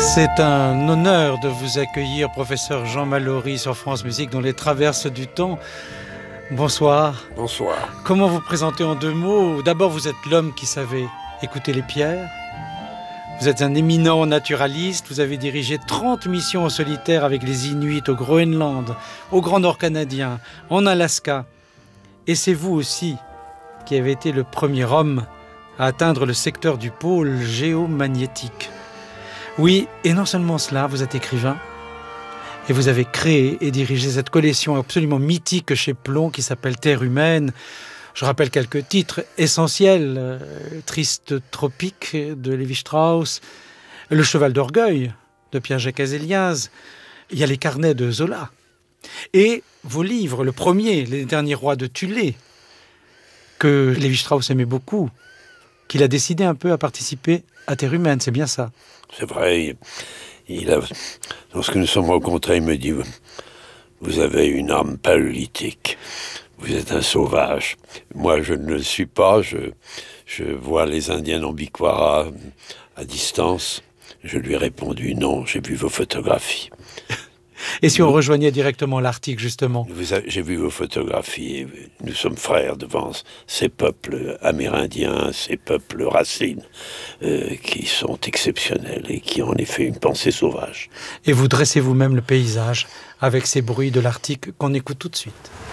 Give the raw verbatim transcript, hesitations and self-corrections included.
C'est un honneur de vous accueillir, professeur Jean Mallory, sur France Musique, dans les traverses du temps. Bonsoir. Bonsoir. Comment vous présenter en deux mots? D'abord, vous êtes l'homme qui savait écouter les pierres. Vous êtes un éminent naturaliste. Vous avez dirigé trente missions en solitaire avec les Inuits au Groenland, au Grand Nord canadien, en Alaska. Et c'est vous aussi qui avez été le premier homme à atteindre le secteur du pôle géomagnétique. Oui, et non seulement cela, vous êtes écrivain, et vous avez créé et dirigé cette collection absolument mythique chez Plon qui s'appelle Terre humaine. Je rappelle quelques titres essentiels. Euh, Triste tropique de Lévi-Strauss, Le cheval d'orgueil de Pierre-Jacques Azéliaz, il y a les carnets de Zola. Et vos livres, le premier, Les derniers rois de Thulé, que Lévi-Strauss aimait beaucoup, qu'il a décidé un peu à participer à Terre humaine, c'est bien ça? C'est vrai, il a, lorsque nous sommes rencontrés, il me dit « Vous avez une âme paléolithique, vous êtes un sauvage. » Moi, je ne le suis pas, je, je vois les Indiens en Bikwara à distance. Je lui ai répondu « Non, j'ai vu vos photographies. » Et si on rejoignait directement l'Arctique, justement? J'ai vu vos photographies. Nous sommes frères devant ces peuples amérindiens, ces peuples racines, euh, qui sont exceptionnels et qui ont en effet une pensée sauvage. Et vous dressez vous-même le paysage avec ces bruits de l'Arctique qu'on écoute tout de suite.